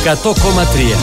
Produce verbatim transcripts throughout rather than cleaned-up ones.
εκατό κόμμα τρία.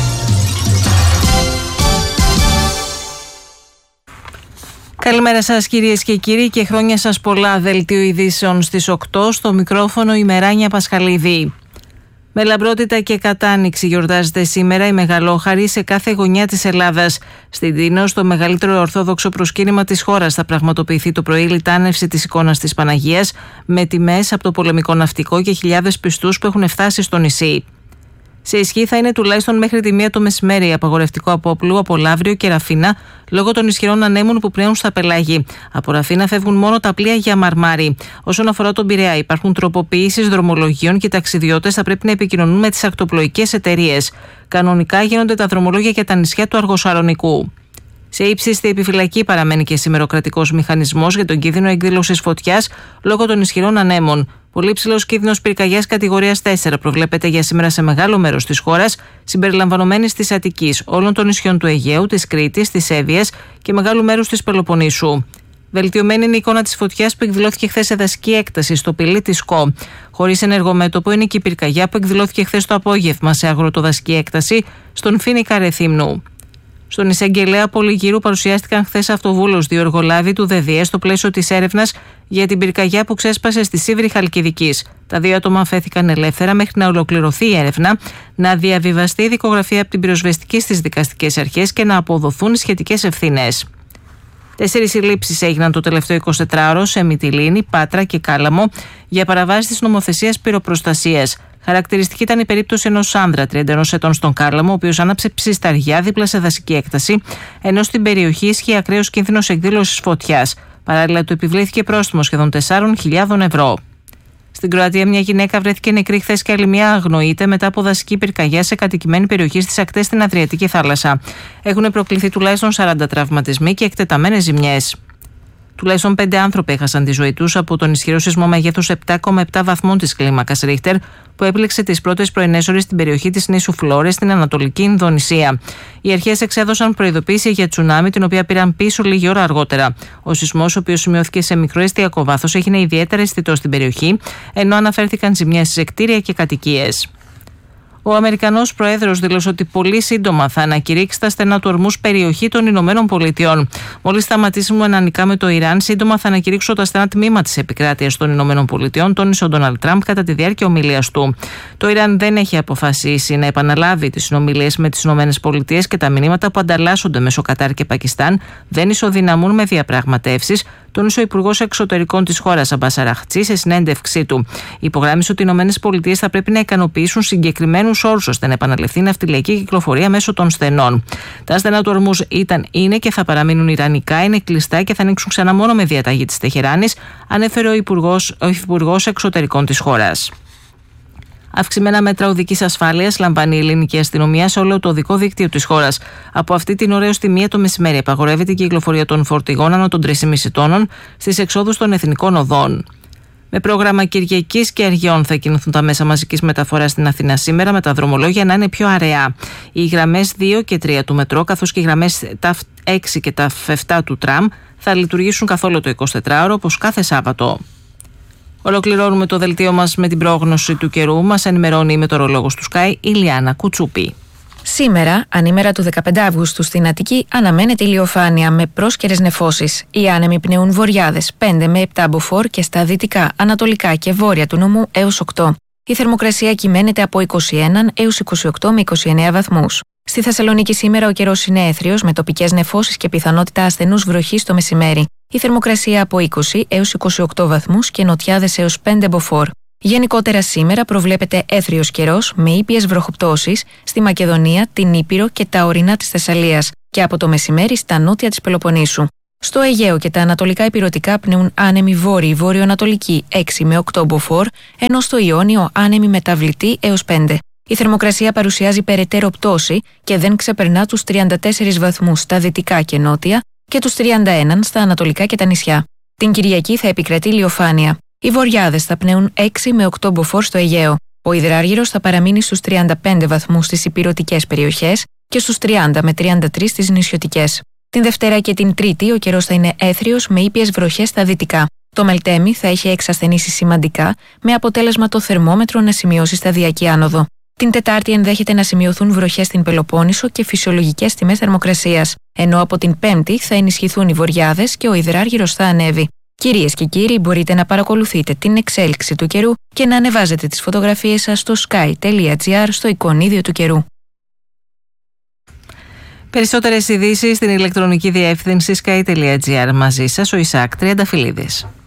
Καλημέρα σας κυρίες και κύριοι και χρόνια σας πολλά. Δελτίο ειδήσεων στις οκτώ, στο μικρόφωνο η Μεράνια Πασχαλίδη. Με λαμπρότητα και κατάνοιξη γιορτάζεται σήμερα η Μεγαλόχαρη σε κάθε γωνιά της Ελλάδας. Στην Τίνος, το μεγαλύτερο ορθόδοξο προσκύνημα της χώρας, θα πραγματοποιηθεί το πρωί λιτάνευση της εικόνας της Παναγίας με τιμές από το πολεμικό ναυτικό και χιλιάδες πιστούς που έχουν φτάσει στο νησί. Σε ισχύ θα είναι τουλάχιστον μέχρι τη μία το μεσημέρι απαγορευτικό απόπλου από Λαύριο και Ραφίνα λόγω των ισχυρών ανέμων που πνέουν στα πελάγη. Από Ραφίνα φεύγουν μόνο τα πλοία για Μαρμάρι. Όσον αφορά τον Πειραιά, υπάρχουν τροποποιήσεις δρομολογίων και οι ταξιδιώτες θα πρέπει να επικοινωνούν με τις ακτοπλοϊκές εταιρείες. Κανονικά γίνονται τα δρομολόγια για τα νησιά του Αργοσαλονικού. Σε ύψιστη επιφυλακή παραμένει και σήμερα ο κρατικός μηχανισμός για τον κίνδυνο εκδήλωσης φωτιάς λόγω των ισχυρών ανέμων. Πολύ ψηλός κίνδυνος πυρκαγιάς κατηγορίας τέσσερα προβλέπεται για σήμερα σε μεγάλο μέρος της χώρας, συμπεριλαμβανομένης της Αττικής, όλων των νησιών του Αιγαίου, της Κρήτης, της Εύβοιας και μεγάλου μέρους της Πελοποννήσου. Βελτιωμένη είναι η εικόνα της φωτιάς που εκδηλώθηκε χθες σε δασική έκταση στο πηλί της ΚΟ. Χωρίς ενεργομέτωπο είναι και η πυρκαγιά που εκδηλώθηκε χθες το απόγευμα σε αγροτοδασική έκταση στον Φοίνικα Ρεθύμνου. Στον Εισαγγελέα Πολυγύρου παρουσιάστηκαν χθες αυτοβούλος δύο εργολάβοι του ΔΕΔΙΕ στο πλαίσιο της έρευνας για την πυρκαγιά που ξέσπασε στη Σίβρη Χαλκιδικής. Τα δύο άτομα αφέθηκαν ελεύθερα μέχρι να ολοκληρωθεί η έρευνα, να διαβιβαστεί η δικογραφία από την πυροσβεστική στις δικαστικές αρχές και να αποδοθούν οι σχετικές ευθύνες. Τέσσερις συλλήψεις έγιναν το τελευταίο εικοσιτετράωρο σε Μυτιλήνη, Πάτρα και Κάλαμο για παραβάσεις της νομοθεσίας πυροπροστασίας. Χαρακτηριστική ήταν η περίπτωση ενός άνδρα τριάντα ενός ετών στον Κάλαμο, ο οποίος άναψε ψισταριά δίπλα σε δασική έκταση, ενώ στην περιοχή ισχύει ακραίος κίνδυνος εκδήλωσης φωτιάς. Παράλληλα, του επιβλήθηκε πρόστιμο σχεδόν τεσσάρων χιλιάδων ευρώ. Στην Κροατία, μια γυναίκα βρέθηκε νεκρή χθες και άλλη μια αγνοείται μετά από δασική πυρκαγιά σε κατοικημένη περιοχή στις ακτές στην Αδριατική θάλασσα. Έχουν προκληθεί τουλάχιστον σαράντα τραυματισμοί και εκτεταμένες ζημιές. Τουλάχιστον πέντε άνθρωποι έχασαν τη ζωή τους από τον ισχυρό σεισμό μεγέθους επτά κόμμα επτά βαθμών της κλίμακας Ρίχτερ που έπληξε τις πρώτες πρωινές ώρες στην περιοχή της νήσου Φλόρες στην Ανατολική Ινδονησία. Οι αρχές εξέδωσαν προειδοποίηση για τσουνάμι, την οποία πήραν πίσω λίγη ώρα αργότερα. Ο σεισμός, ο οποίος σημειώθηκε σε μικρό εστιακό βάθος, έγινε ιδιαίτερα αισθητό στην περιοχή, ενώ αναφέρθηκαν ζημιές σε κτίρια και κατοικίες. Ο Αμερικανός Πρόεδρος δήλωσε ότι πολύ σύντομα θα ανακηρύξει τα στενά του ορμούς περιοχή των Ηνωμένων Πολιτειών. Μόλις σταματήσουμε ανανικά με το Ιράν, σύντομα θα ανακηρύξω τα στενά τμήμα της επικράτειας των Ηνωμένων Πολιτειών, τόνισε ο Ντόναλντ Τραμπ κατά τη διάρκεια ομιλίας του. Το Ιράν δεν έχει αποφασίσει να επαναλάβει τις συνομιλίες με τις Ηνωμένες Πολιτείες και τα μηνύματα που ανταλλάσσονται μέσω Κατάρ και Πακιστάν δεν ισοδυναμούν με διαπραγματεύσεις, τόνισε ο Υπουργός Εξωτερικών της χώρας Αμπάς Αραχτσί σε συνέντευξή του. Υπογράμμισε ότι οι Ηνωμένες Πολιτείες θα πρέπει να ικανοποιήσουν συγκεκριμένους όρους ώστε να επαναληφθεί η ναυτιλιακή κυκλοφορία μέσω των στενών. Τα στενά του ορμούς ήταν, είναι και θα παραμείνουν ιρανικά, είναι κλειστά και θα ανοίξουν ξανά μόνο με διαταγή της Τεχεράνης, ανέφερε ο Υπουργός, ο Υπουργός Εξωτερικών της χώρας. Αυξημένα μέτρα οδικής ασφάλειας λαμβάνει η ελληνική αστυνομία σε όλο το οδικό δίκτυο της χώρας. Από αυτή την ώρα έως τη μία το μεσημέρι απαγορεύεται η κυκλοφορία των φορτηγών άνω των τρία κόμμα πέντε τόνων στις εξόδους των εθνικών οδών. Με πρόγραμμα Κυριακής και Αργιών θα κινηθούν τα μέσα μαζικής μεταφοράς στην Αθήνα σήμερα, με τα δρομολόγια να είναι πιο αραιά. Οι γραμμές δύο και τρία του μετρό, καθώς και οι γραμμές ταφ έξι και ταφ επτά του τραμ θα λειτουργήσουν καθ' όλο το εικοσιτετράωρο, όπως κάθε Σάββατο. Ολοκληρώνουμε το δελτίο μας με την πρόγνωση του καιρού. Μας ενημερώνει η μετεωρολόγος του Sky, η Λιάννα Κουτσούπη. Σήμερα, ανήμερα του δεκαπέντε Αυγούστου, στην Αττική αναμένεται ηλιοφάνεια με πρόσκαιρες νεφώσεις. Οι άνεμοι πνέουν βορειάδες πέντε με επτά μποφόρ και στα δυτικά, ανατολικά και βόρεια του νομού έως οκτώ. Η θερμοκρασία κυμαίνεται από είκοσι ένα έως είκοσι οκτώ με είκοσι εννέα βαθμούς. Στη Θεσσαλονίκη σήμερα ο καιρός είναι έθριος με τοπικές νεφώσεις και πιθανότητα ασθενούς βροχής το μεσημέρι. Η θερμοκρασία από είκοσι έως είκοσι οκτώ βαθμούς και νοτιάδες έως πέντε μποφόρ. Γενικότερα σήμερα προβλέπεται έθριος καιρός με ήπιες βροχοπτώσεις στη Μακεδονία, την Ήπειρο και τα ορεινά της Θεσσαλίας και από το μεσημέρι στα νότια της Πελοποννήσου. Στο Αιγαίο και τα ανατολικά ηπειρωτικά πνέουν άνεμοι βόρειοι βορειοανατολικοί έξι με οκτώ μποφόρ, ενώ στο Ιόνιο άνεμοι μεταβλητοί έως πέντε. Η θερμοκρασία παρουσιάζει περαιτέρω πτώση και δεν ξεπερνά τους τριάντα τέσσερις βαθμούς στα δυτικά και νότια και τους τριάντα ένα στα ανατολικά και τα νησιά. Την Κυριακή θα επικρατεί ηλιοφάνεια. Οι βορειάδες θα πνέουν έξι με οκτώ μποφόρ στο Αιγαίο. Ο υδράργυρος θα παραμείνει στους τριάντα πέντε βαθμούς στις ηπειρωτικές περιοχές και στους τριάντα με τριάντα τρία στις νησιωτικές. Την Δευτέρα και την Τρίτη ο καιρός θα είναι έθριος με ήπιες βροχές στα δυτικά. Το Μελτέμι θα έχει εξασθενήσει σημαντικά, με αποτέλεσμα το θερμόμετρο να σημειώσει σταδιακή άνοδο. Την Τετάρτη ενδέχεται να σημειωθούν βροχές στην Πελοπόννησο και φυσιολογικές τιμές θερμοκρασίας, ενώ από την Πέμπτη θα ενισχυθούν οι βοριάδες και ο υδράργυρος θα ανέβει. Κυρίες και κύριοι, μπορείτε να παρακολουθείτε την εξέλιξη του καιρού και να ανεβάζετε τις φωτογραφίες σας στο sky.gr στο εικονίδιο του καιρού. Περισσότερες ειδήσεις στην ηλεκτρονική διεύθυνση sky.gr. Μαζί σας ο Ισαάκ Τριανταφυλλίδης.